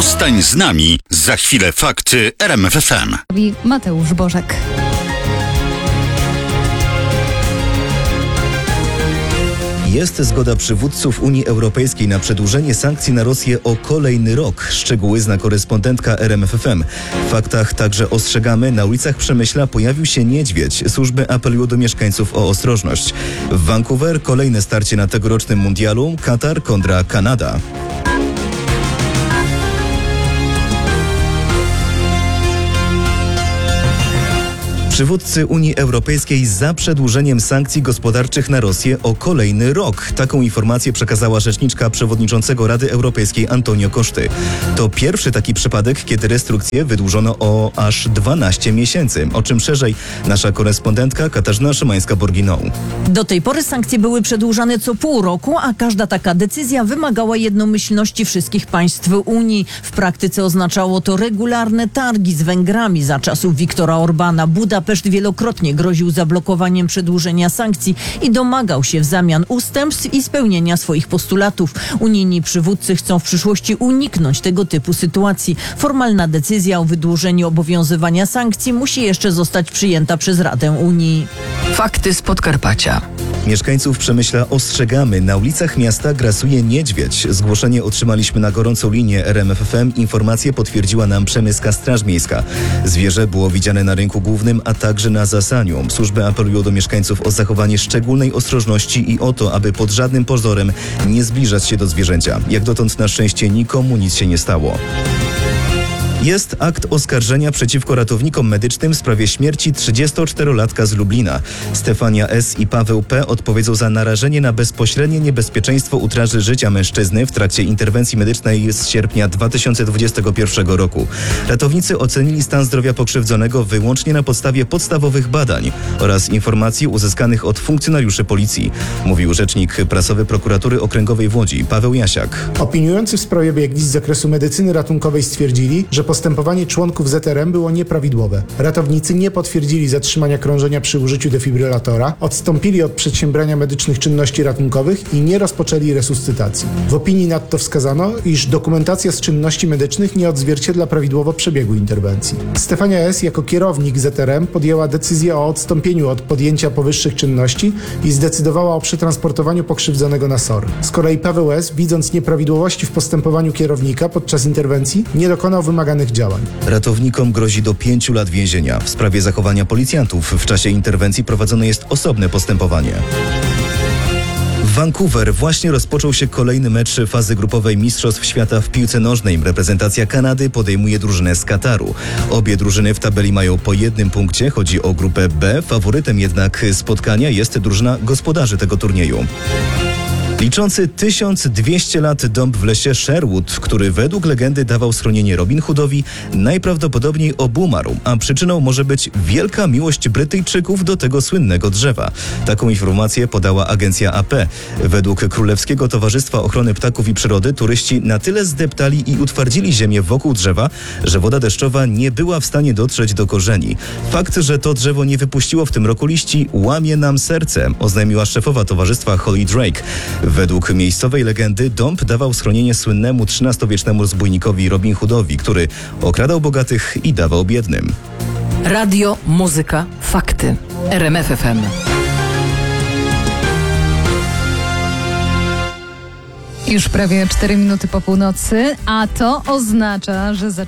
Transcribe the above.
Zostań z nami. Za chwilę fakty RMF FM. Mateusz Bożek. Jest zgoda przywódców Unii Europejskiej na przedłużenie sankcji na Rosję o kolejny rok. Szczegóły zna korespondentka RMF FM. W faktach także ostrzegamy, na ulicach Przemyśla pojawił się niedźwiedź. Służby apelują do mieszkańców o ostrożność. W Vancouver kolejne starcie na tegorocznym mundialu. Katar kontra Kanada. Przywódcy Unii Europejskiej za przedłużeniem sankcji gospodarczych na Rosję o kolejny rok. Taką informację przekazała rzeczniczka przewodniczącego Rady Europejskiej Antonio Costa. To pierwszy taki przypadek, kiedy restrykcje wydłużono o aż 12 miesięcy. O czym szerzej nasza korespondentka Katarzyna Szymańska-Borginą. Do tej pory sankcje były przedłużane co pół roku, a każda taka decyzja wymagała jednomyślności wszystkich państw Unii. W praktyce oznaczało to regularne targi z Węgrami za czasów Viktora Orbana. Budapeszt wielokrotnie groził zablokowaniem przedłużenia sankcji i domagał się w zamian ustępstw i spełnienia swoich postulatów. Unijni przywódcy chcą w przyszłości uniknąć tego typu sytuacji. Formalna decyzja o wydłużeniu obowiązywania sankcji musi jeszcze zostać przyjęta przez Radę Unii. Fakty z Podkarpacia. Mieszkańców Przemyśla ostrzegamy. Na ulicach miasta grasuje niedźwiedź. Zgłoszenie otrzymaliśmy na gorącą linię RMF FM. Informację potwierdziła nam Przemyska Straż Miejska. Zwierzę było widziane na rynku głównym, a także na Zasaniu. Służby apelują do mieszkańców o zachowanie szczególnej ostrożności i o to, aby pod żadnym pozorem nie zbliżać się do zwierzęcia. Jak dotąd na szczęście nikomu nic się nie stało. Jest akt oskarżenia przeciwko ratownikom medycznym w sprawie śmierci 34-latka z Lublina. Stefania S. i Paweł P. odpowiedzą za narażenie na bezpośrednie niebezpieczeństwo utraty życia mężczyzny w trakcie interwencji medycznej z sierpnia 2021 roku. Ratownicy ocenili stan zdrowia pokrzywdzonego wyłącznie na podstawie podstawowych badań oraz informacji uzyskanych od funkcjonariuszy policji, mówił rzecznik prasowy Prokuratury Okręgowej w Łodzi, Paweł Jasiak. Opiniujący w sprawie biegli z zakresu medycyny ratunkowej stwierdzili, że postępowanie członków ZRM było nieprawidłowe. Ratownicy nie potwierdzili zatrzymania krążenia przy użyciu defibrylatora, odstąpili od przedsiębrania medycznych czynności ratunkowych i nie rozpoczęli resuscytacji. W opinii nadto wskazano, iż dokumentacja z czynności medycznych nie odzwierciedla prawidłowo przebiegu interwencji. Stefania S. jako kierownik ZRM podjęła decyzję o odstąpieniu od podjęcia powyższych czynności i zdecydowała o przetransportowaniu pokrzywdzonego na SOR. Z kolei Paweł S., widząc nieprawidłowości w postępowaniu kierownika podczas interwencji, nie dokonał wymaganych działań. Ratownikom grozi do 5 lat więzienia. W sprawie zachowania policjantów w czasie interwencji prowadzone jest osobne postępowanie. W Vancouver właśnie rozpoczął się kolejny mecz fazy grupowej Mistrzostw Świata w piłce nożnej. Reprezentacja Kanady podejmuje drużynę z Kataru. Obie drużyny w tabeli mają po 1 punkcie. Chodzi o grupę B. Faworytem jednak spotkania jest drużyna gospodarzy tego turnieju. Liczący 1200 lat dąb w lesie Sherwood, który według legendy dawał schronienie Robin Hoodowi, najprawdopodobniej obumarł, a przyczyną może być wielka miłość Brytyjczyków do tego słynnego drzewa. Taką informację podała agencja AP. Według Królewskiego Towarzystwa Ochrony Ptaków i Przyrody turyści na tyle zdeptali i utwardzili ziemię wokół drzewa, że woda deszczowa nie była w stanie dotrzeć do korzeni. Fakt, że to drzewo nie wypuściło w tym roku liści, łamie nam serce, oznajmiła szefowa towarzystwa Holly Drake. Według miejscowej legendy dąb dawał schronienie słynnemu XIII-wiecznemu rozbójnikowi Robin Hoodowi, który okradał bogatych i dawał biednym. Radio, muzyka, fakty. RMF FM. Już prawie 4 minuty po północy, a to oznacza, że